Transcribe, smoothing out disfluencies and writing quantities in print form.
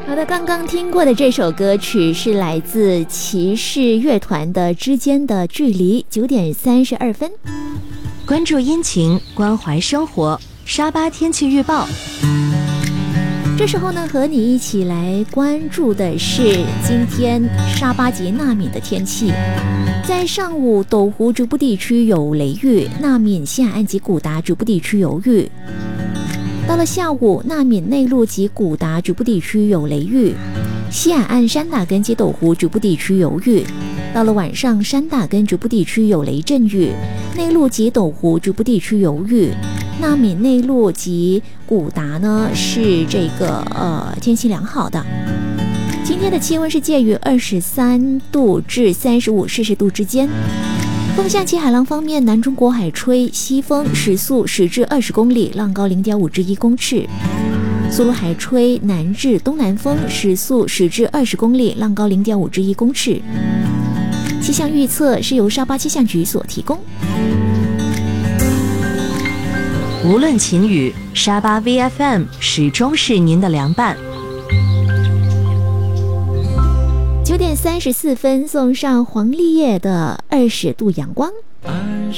好的，刚刚听过的这首歌曲是来自骑士乐团的《之间的距离》，9点32分。 关注阴晴，关怀生活。沙巴天气预报。 这时候呢，和你一起来关注的是今天沙巴及纳敏的天气。在上午，斗湖局部地区有雷雨，纳敏西海岸及古达局部地区有雨。到了下午，纳敏内陆及古达局部地区有雷雨，西海岸山打根及斗湖局部地区有雨。到了晚上，山打根局部地区有雷阵雨，内陆及斗湖局部地区有雨。纳敏内陆及古达呢是天气良好的。今天的气温是介于23度至35摄氏度之间。风向及海浪方面，南中国海吹西风，时速10至20公里，浪高0.5至1公尺。苏鲁海吹南至东南风，时速10至20公里，浪高0.5至1公尺。气象预测是由沙巴气象局所提供。 无论晴雨，沙巴 VFM 始终是您的良伴。 9点34分，送上黄丽叶的20度阳光。